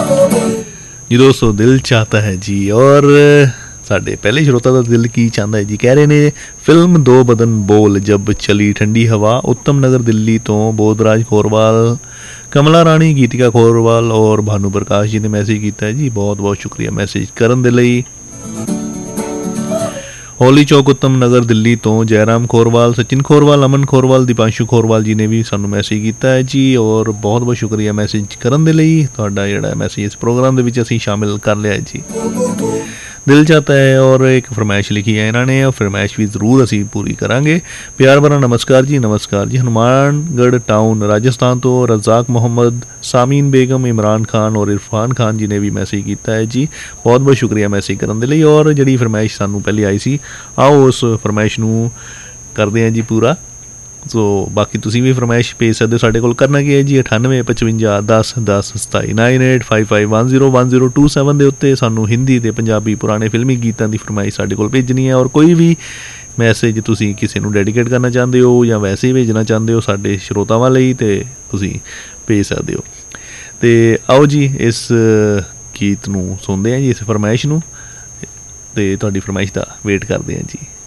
जी दोस्तों, दिल चाहता है जी। और साढ़े पहले श्रोता का दिल की चाहता है जी, कह रहे ने फिल्म दो बदन बोल जब चली ठंडी हवा, उत्तम नगर दिल्ली तो बोधराज खोरवाल, कमला रानी, गीतिका खोरवाल और भानु प्रकाश जी ने मैसेज किया है जी। बहुत बहुत शुक्रिया मैसेज करन दे लई। होली चौक उत्तम नगर दिल्ली तो जयराम खोरवाल, सचिन खोरवाल, अमन खोरवाल, दीपांशु खोरवाल जी ने भी सानू मैसेज किया है जी। और बहुत बहुत शुक्रिया मैसेज करन दे लई। तुहाडा जिहड़ा मैसेज इस प्रोग्राम दे विच असीं शामिल कर लिया है जी। दिल चाहता है और एक फरमाइश लिखी है इन्होंने, फरमाइश भी जरूर असी पूरी करांगे। प्यार भरा नमस्कार जी, नमस्कार जी। हनुमानगढ़ टाउन राजस्थान तो रजाक मोहम्मद, सामीन बेगम, इमरान खान और इरफान खान जी ने भी मैसेज किया है जी। बहुत बहुत शुक्रिया मैसेज करने के लिए। और जी फरमाइश सानू पहले आई सी, आओ उस फरमाइश नू करते हैं जी पूरा। सो बाकी तुसीं भी फरमाइश भेज सकते हो। साढ़े कोल करना की है जी 98 55 10 10 27 9855101027 के उत्ते सानू हिंदी ते पंजाबी पुराने फिल्मी गीतों की फरमाइश साढ़े कोल भेजनी है। और कोई भी मैसेज तुसीं किसी नू डेडिकेट करना चाहते हो या वैसे ही भेजना चाहते हो साढ़े श्रोतावां लई ते तुसीं भेज सकते हो। तो आओ जी इस गीत नू सुनते हैं जी, इस फरमाइश नू, ते तुहाडी फरमाइश का वेट करते हैं जी।